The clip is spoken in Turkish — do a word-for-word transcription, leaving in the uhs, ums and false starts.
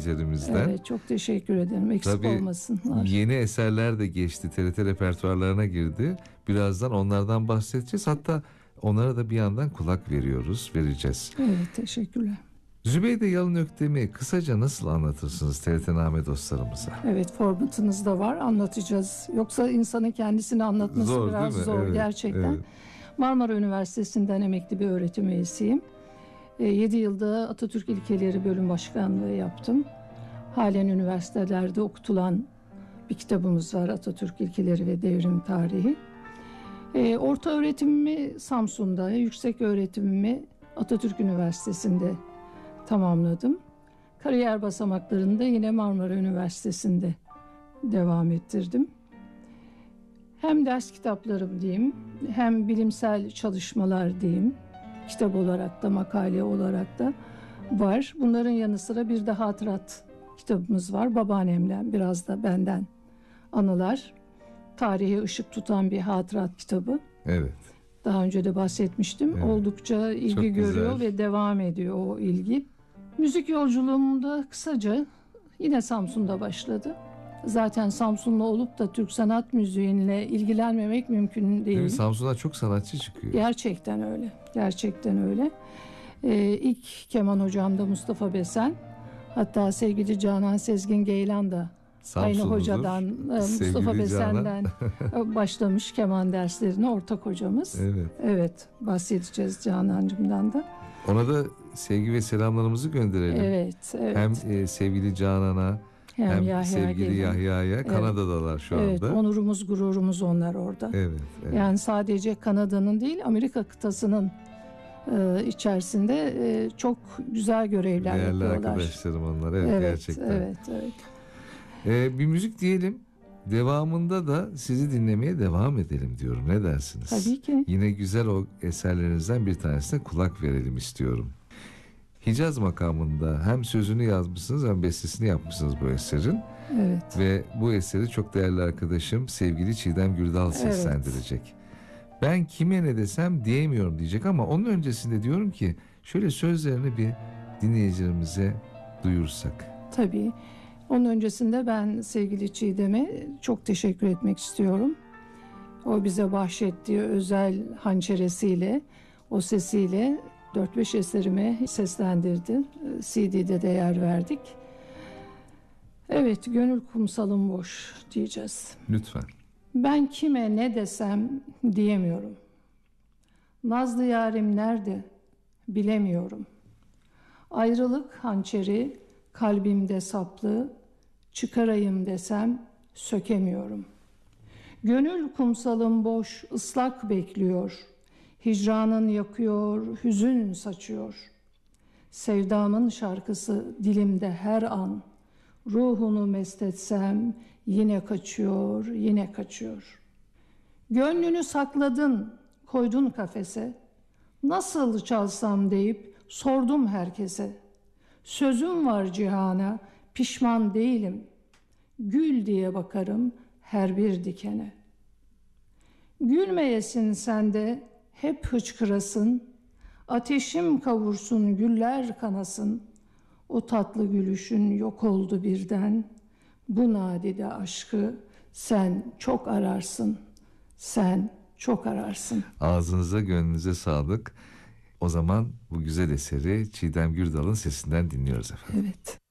üzerimizden. Evet, çok teşekkür ederim. Eksik Tabii, olmasınlar. yeni eserler de geçti. T R T repertuarlarına girdi. Birazdan onlardan bahsedeceğiz. Hatta onlara da bir yandan kulak veriyoruz, vereceğiz. Evet, teşekkürler. Zübeyde Yalın Öktem'i kısaca nasıl anlatırsınız T R T Name dostlarımıza? Evet, formatınız da var, anlatacağız. Yoksa insanın kendisini anlatması Zor, biraz değil mi? zor Evet, gerçekten. evet. Marmara Üniversitesi'nden emekli bir öğretim üyesiyim. yedi yılda Atatürk İlkeleri Bölüm Başkanlığı yaptım. Halen üniversitelerde okutulan bir kitabımız var, Atatürk İlkeleri ve Devrim Tarihi. E, orta öğretimimi Samsun'da, yüksek öğretimimi Atatürk Üniversitesi'nde tamamladım. Kariyer basamaklarında yine Marmara Üniversitesi'nde devam ettirdim. Hem ders kitaplarım diyeyim, hem bilimsel çalışmalar diyeyim, kitap olarak da makale olarak da var. Bunların yanı sıra bir de hatırat kitabımız var. Babaannemden, biraz da benden anılar. Tarihe ışık tutan bir hatırat kitabı. Evet. Daha önce de bahsetmiştim. Evet. Oldukça ilgi Çok görüyor güzel. ve devam ediyor o ilgi. Müzik yolculuğumda kısaca yine Samsun'da başladı. Zaten Samsunlu olup da Türk sanat müziğiyle ilgilenmemek mümkün değil. Değil mi? Samsun'dan çok sanatçı çıkıyor. Gerçekten öyle. Gerçekten öyle. Ee, ilk keman hocam da Mustafa Besen. Hatta sevgili Canan Sezgin Geylan da aynı hocadan, Mustafa Besen'den başlamış keman derslerine, ortak hocamız. Evet. Evet, bahsedeceğiz Canancığımdan da. Ona da sevgi ve selamlarımızı gönderelim. Evet, evet. Hem e, sevgili Canan'a hem, Hem hem Yahya sevgili Geylan. Yahya'ya. Evet. Kanada'dalar şu Evet, anda. onurumuz, gururumuz onlar orada. Evet, evet. Yani sadece Kanada'nın değil, Amerika kıtasının e, içerisinde e, çok güzel görevler Değerli yapıyorlar. arkadaşlarım onlar. Evet, Evet, gerçekten. evet, evet. Ee, bir müzik diyelim. Devamında da sizi dinlemeye devam edelim diyorum. Ne dersiniz? Tabii ki. Yine güzel o eserlerinizden bir tanesine kulak verelim istiyorum. Hicaz makamında hem sözünü yazmışsınız hem bestesini yapmışsınız bu eserin. Evet. Ve bu eseri çok değerli arkadaşım sevgili Çiğdem Gürdal seslendirecek. Evet. Ben kime ne desem diyemiyorum diyecek ama onun öncesinde diyorum ki şöyle sözlerini bir dinleyicilerimize duyursak. Tabii. Onun öncesinde ben sevgili Çiğdem'e çok teşekkür etmek istiyorum. O bize bahşettiği özel hançeresiyle, o sesiyle dört beş eserime seslendirdi. C D'de de yer verdik. Evet, gönül kumsalım boş diyeceğiz. Lütfen. Ben kime ne desem diyemiyorum. Nazlı yarim nerede bilemiyorum. Ayrılık hançeri kalbimde saplı, çıkarayım desem sökemiyorum. Gönül kumsalım boş, ıslak bekliyor. Hicranın yakıyor, hüzün saçıyor. Sevdamın şarkısı dilimde her an. Ruhunu mestetsem yine kaçıyor, yine kaçıyor. Gönlünü sakladın, koydun kafese. Nasıl çalsam deyip sordum herkese. Sözüm var cihana, pişman değilim. Gül diye bakarım her bir dikene. Gülmeyesin sen de hep hıçkırasın. Ateşim kavursun, güller kanasın. O tatlı gülüşün yok oldu birden. Bu nadide aşkı sen çok ararsın. Sen çok ararsın. Ağzınıza, gönlünüze sağlık. O zaman bu güzel eseri Çiğdem Gürdal'ın sesinden dinliyoruz efendim. Evet.